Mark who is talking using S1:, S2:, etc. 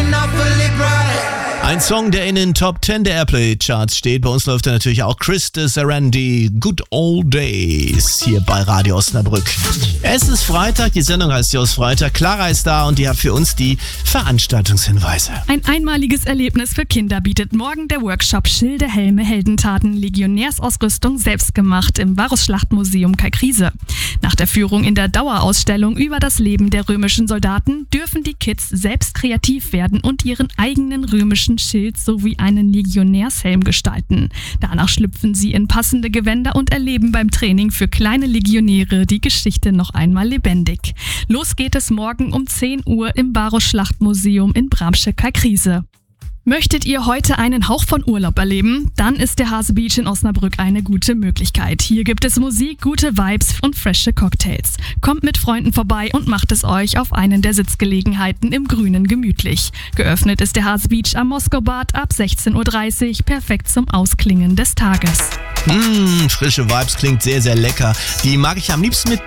S1: Ein Song, der in den Top 10 der Airplay-Charts steht. Bei uns läuft er natürlich auch Chris de Sarandi, Good Old Days, hier bei Radio Osnabrück. Es ist Freitag, die Sendung heißt ja aus Freitag. Clara ist da und die hat für uns die Veranstaltungshinweise.
S2: Ein einmaliges Erlebnis für Kinder bietet morgen der Workshop Schilde, Helme, Heldentaten, Legionärsausrüstung selbstgemacht im Varusschlachtmuseum Kalkriese. Nach der Führung in der Dauerausstellung über das Leben der römischen Soldaten dürfen die Kids selbst kreativ werden und ihren eigenen römischen Schild sowie einen Legionärshelm gestalten. Danach schlüpfen sie in passende Gewänder und erleben beim Training für kleine Legionäre die Geschichte noch einmal lebendig. Los geht es morgen um 10 Uhr im Varusschlachtmuseum in Bramsche-Kalkriese. Möchtet ihr heute einen Hauch von Urlaub erleben? Dann ist der Hase Beach in Osnabrück eine gute Möglichkeit. Hier gibt es Musik, gute Vibes und frische Cocktails. Kommt mit Freunden vorbei und macht es euch auf einen der Sitzgelegenheiten im Grünen gemütlich. Geöffnet ist der Hase Beach am Moskau-Bad ab 16:30 Uhr, perfekt zum Ausklingen des Tages.
S1: Frische Vibes klingt sehr, sehr lecker. Die mag ich am liebsten mit